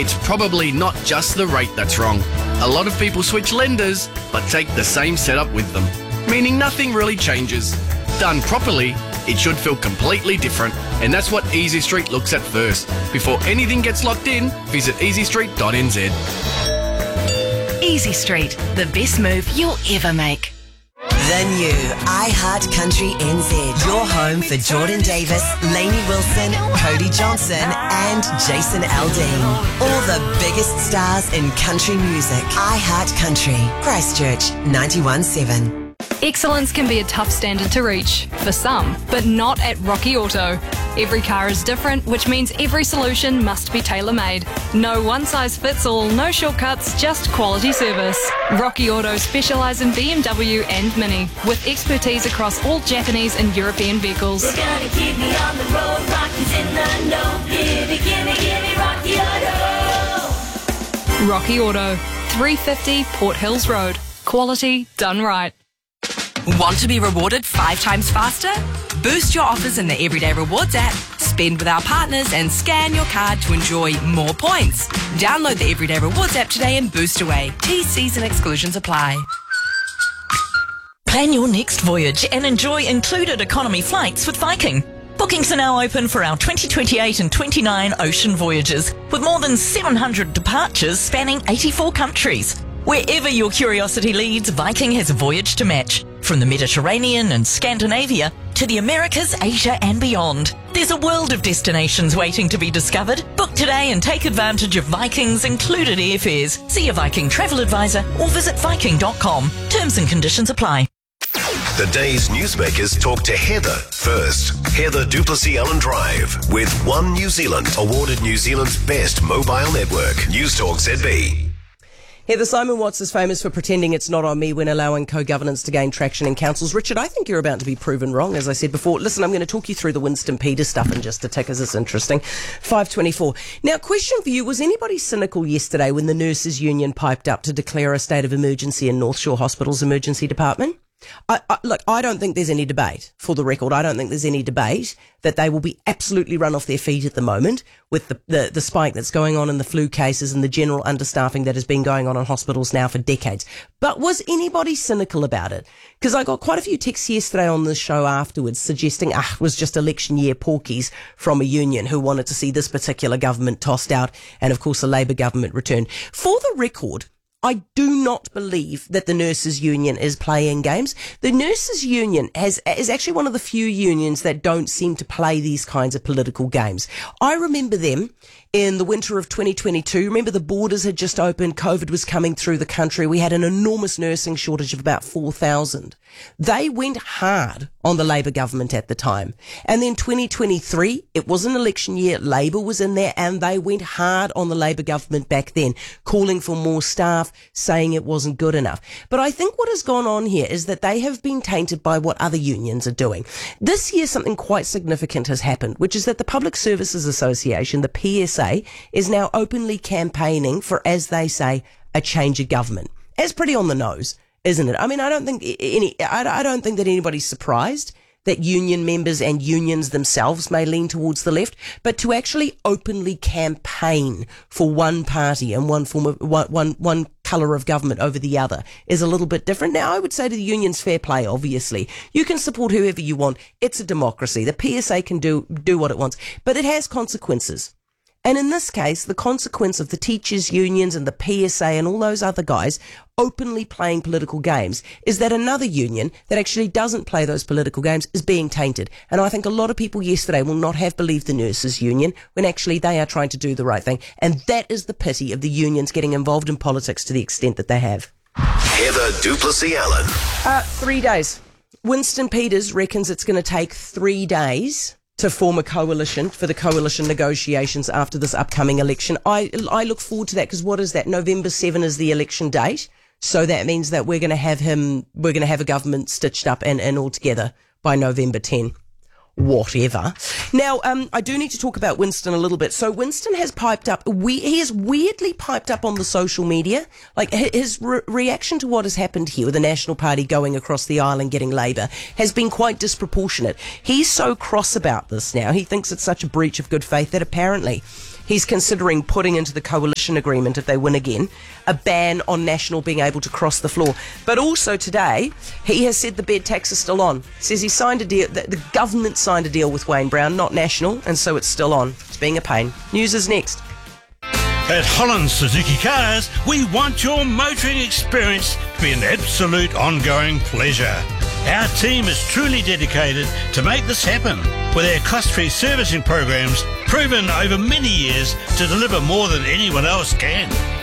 it's probably not just the rate that's wrong. A lot of people switch lenders, but take the same setup with them, meaning nothing really changes. Done properly, it should feel completely different, and that's what Easy Street looks at first. Before anything gets locked in, visit easystreet.nz. Easy Street, the best move you'll ever make. The new iHeart Country NZ. Your home for Jordan Davis, Lainey Wilson, Cody Johnson and Jason Aldean. All the biggest stars in country music. iHeart Country, Christchurch 91.7. Excellence can be a tough standard to reach, for some, but not at Rocky Auto. Every car is different, which means every solution must be tailor-made. No one-size-fits-all, no shortcuts, just quality service. Rocky Auto specialise in BMW and Mini, with expertise across all Japanese and European vehicles. We're gonna keep me on the road, Rocky's in the know. Gimme, Rocky Auto. Rocky Auto, 350 Port Hills Road. Quality done right. Want to be rewarded 5 times faster? Boost your offers in the Everyday Rewards app. Spend with our partners and scan your card to enjoy more points. Download the Everyday Rewards app today and boost away. T's and exclusions apply. Plan your next voyage and enjoy included economy flights with Viking. Bookings are now open for our 2028 and 29 ocean voyages, with more than 700 departures spanning 84 countries. Wherever your curiosity leads, Viking has a voyage to match. From the Mediterranean and Scandinavia to the Americas, Asia and beyond. There's a world of destinations waiting to be discovered. Book today and take advantage of Viking's included airfares. See a Viking travel advisor or visit viking.com. Terms and conditions apply. The day's newsmakers talk to Heather first. Heather Duplessis Allen Drive with One New Zealand, awarded New Zealand's best mobile network. News Talk ZB. Heather, Simon Watts is famous for pretending it's not on me when allowing co-governance to gain traction in councils. Richard, I think you're about to be proven wrong, as I said before. Listen, I'm going to talk you through the Winston Peters stuff in just a tick, as it's interesting. 5:24. Now, question for you, was anybody cynical yesterday when the Nurses Union piped up to declare a state of emergency in North Shore Hospital's emergency department? Look, I don't think there's any debate, for the record. I don't think there's any debate that they will be absolutely run off their feet at the moment with the spike that's going on in the flu cases and the general understaffing that has been going on in hospitals now for decades. But was anybody cynical about it? Because I got quite a few texts yesterday on the show afterwards suggesting, it was just election year porkies from a union who wanted to see this particular government tossed out and, of course, the Labour government returned. For the record, I do not believe that the Nurses Union is playing games. The Nurses Union is actually one of the few unions that don't seem to play these kinds of political games. I remember them in the winter of 2022. Remember, the borders had just opened. COVID was coming through the country. We had an enormous nursing shortage of about 4,000. They went hard on the Labour government at the time. And then 2023, it was an election year. Labour was in there and they went hard on the Labour government back then, calling for more staff, saying it wasn't good enough. But I think what has gone on here is that they have been tainted by what other unions are doing. This year, something quite significant has happened, which is that the Public Services Association, the PSA, is now openly campaigning for, as they say, a change of government. It's pretty on the nose, isn't it? I mean, I don't think that anybody's surprised that union members and unions themselves may lean towards the left, but to actually openly campaign for one party and one form of one colour of government over the other is a little bit different. Now, I would say to the unions, fair play, obviously. You can support whoever you want. It's a democracy. The PSA can do what it wants, but it has consequences. And in this case, the consequence of the teachers' unions and the PSA and all those other guys openly playing political games is that another union that actually doesn't play those political games is being tainted. And I think a lot of people yesterday will not have believed the Nurses Union when actually they are trying to do the right thing. And that is the pity of the unions getting involved in politics to the extent that they have. Heather Duplessis Allen. 3 days. Winston Peters reckons it's going to take 3 days to form a coalition for the coalition negotiations after this upcoming election. I look forward to that, because what is that? November 7 is the election date. So that means that we're going to have a government stitched up and all together by November 10. Whatever. Now, I do need to talk about Winston a little bit. So Winston has piped up. He has weirdly piped up on the social media. Like, his reaction to what has happened here with the National Party going across the aisle and getting Labour has been quite disproportionate. He's so cross about this now. He thinks it's such a breach of good faith that apparently he's considering putting into the coalition agreement, if they win again, a ban on National being able to cross the floor. But also today, he has said the bed tax is still on. Says he signed a deal, the government signed a deal with Wayne Brown, not National, and so it's still on. It's being a pain. News is next. At Holland Suzuki Cars, we want your motoring experience to be an absolute ongoing pleasure. Our team is truly dedicated to make this happen, with our cost-free servicing programs proven over many years to deliver more than anyone else can.